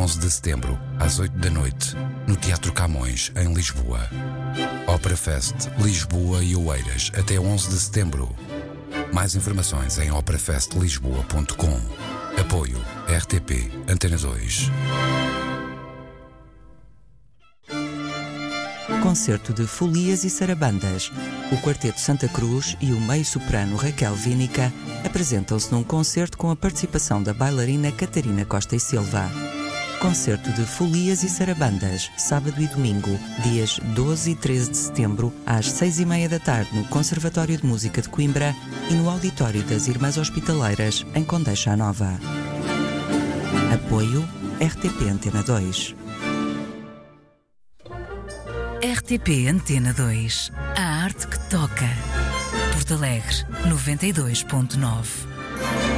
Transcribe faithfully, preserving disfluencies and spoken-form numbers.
onze de setembro, às oito da noite, no Teatro Camões, em Lisboa. Opera Fest, Lisboa e Oeiras, até onze de setembro. Mais informações em opera fest lisboa ponto com. Apoio R T P Antena dois. Concerto de Folias e Sarabandas. O Quarteto Santa Cruz e o meio-soprano Raquel Vínica apresentam-se num concerto com a participação da bailarina Catarina Costa e Silva. Concerto de Folias e Sarabandas, sábado e domingo, dias doze e treze de setembro, às seis e meia da tarde, no Conservatório de Música de Coimbra e no Auditório das Irmãs Hospitaleiras, em Condeixa Nova. Apoio R T P Antena dois. R T P Antena dois. A arte que toca. Porto Alegre, noventa e dois ponto nove.